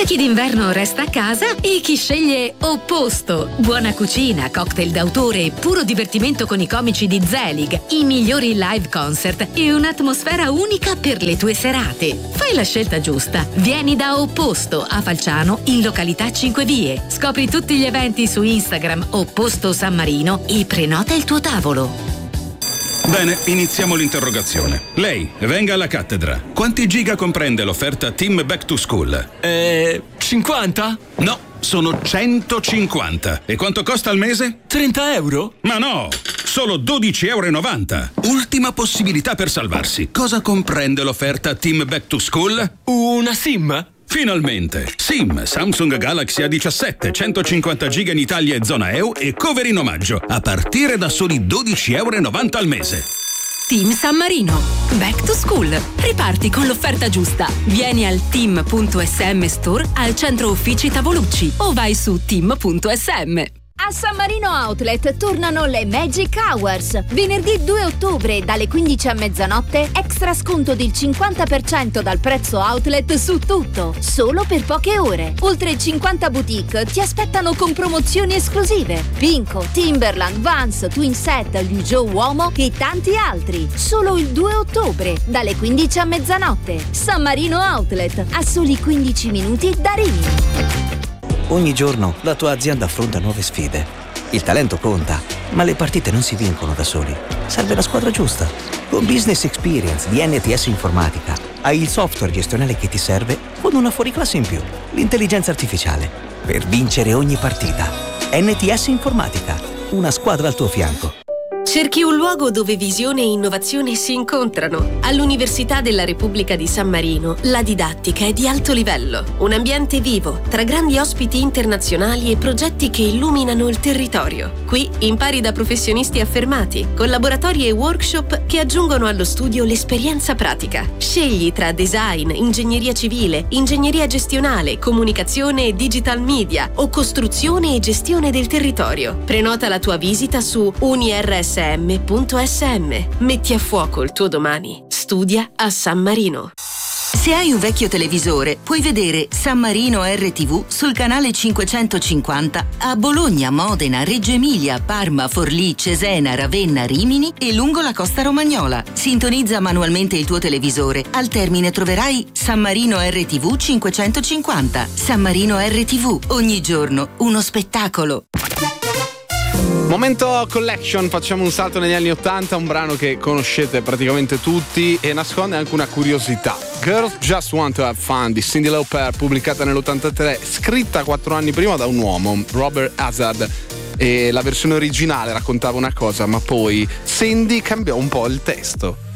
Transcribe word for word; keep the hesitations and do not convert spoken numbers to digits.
Tra chi d'inverno resta a casa e chi sceglie Opposto. Buona cucina, cocktail d'autore e puro divertimento con i comici di Zelig, i migliori live concert e un'atmosfera unica per le tue serate. Fai la scelta giusta. Vieni da Opposto a Falciano in località Cinque Vie. Scopri tutti gli eventi su Instagram Opposto San Marino e prenota il tuo tavolo. Bene, iniziamo l'interrogazione. Lei, venga alla cattedra. Quanti giga comprende l'offerta Team Back to School? Eh, cinquanta? No, sono centocinquanta. E quanto costa al mese? trenta euro? Ma no, solo dodici virgola novanta euro. Ultima possibilità per salvarsi. Cosa comprende l'offerta Team Back to School? Una SIM? Finalmente! SIM Samsung Galaxy A diciassette, centocinquanta giga in Italia e zona E U e cover in omaggio, a partire da soli dodici virgola novanta euro al mese. Team San Marino. Back to School. Riparti con l'offerta giusta. Vieni al team punto esse emme Store al centro uffici Tavolucci o vai su team punto esse emme. A San Marino Outlet tornano le Magic Hours. Venerdì due ottobre dalle quindici a mezzanotte extra sconto del cinquanta per cento dal prezzo outlet su tutto, solo per poche ore. Oltre cinquanta boutique ti aspettano con promozioni esclusive. Pinco, Timberland, Vans, Twinset, Liu Joe Uomo e tanti altri. Solo il due ottobre dalle quindici a mezzanotte. San Marino Outlet, a soli quindici minuti da Rimini. Ogni giorno la tua azienda affronta nuove sfide. Il talento conta, ma le partite non si vincono da soli. Serve la squadra giusta. Con Business Experience di N T S Informatica hai il software gestionale che ti serve con una fuoriclasse in più, l'intelligenza artificiale, per vincere ogni partita. N T S Informatica, una squadra al tuo fianco. Cerchi un luogo dove visione e innovazione si incontrano. All'Università della Repubblica di San Marino la didattica è di alto livello. Un ambiente vivo, tra grandi ospiti internazionali e progetti che illuminano il territorio. Qui impari da professionisti affermati, con laboratori e workshop che aggiungono allo studio l'esperienza pratica. Scegli tra design, ingegneria civile, ingegneria gestionale, comunicazione e digital media o costruzione e gestione del territorio. Prenota la tua visita su unirs m punto esse emme. Metti a fuoco il tuo domani. Studia a San Marino. Se hai un vecchio televisore, puoi vedere San Marino erre tivù sul canale cinquecentocinquanta a Bologna, Modena, Reggio Emilia, Parma, Forlì, Cesena, Ravenna, Rimini e lungo la costa romagnola. Sintonizza manualmente il tuo televisore. Al termine troverai San Marino erre tivù cinquecentocinquanta. San Marino erre tivù. Ogni giorno uno spettacolo. Momento Collection, facciamo un salto negli anni ottanta, un brano che conoscete praticamente tutti e nasconde anche una curiosità. Girls Just Want to Have Fun di Cyndi Lauper, pubblicata nell'ottantatré, scritta quattro anni prima da un uomo, Robert Hazard. E la versione originale raccontava una cosa, ma poi Cyndi cambiò un po' il testo.